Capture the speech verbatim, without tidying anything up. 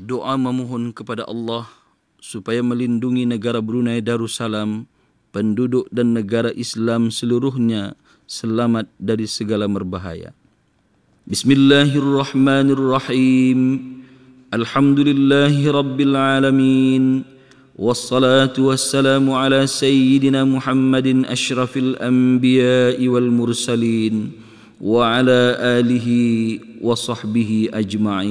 Doa memohon kepada Allah supaya melindungi negara Brunei Darussalam, penduduk dan negara Islam seluruhnya selamat dari segala merbahaya. Bismillahirrahmanirrahim. Alhamdulillahi Rabbil Alamin. Wassalatu wassalamu ala Sayyidina Muhammadin ashrafil anbiya'i wal mursalin wa ala alihi wa sahbihi ajma'in.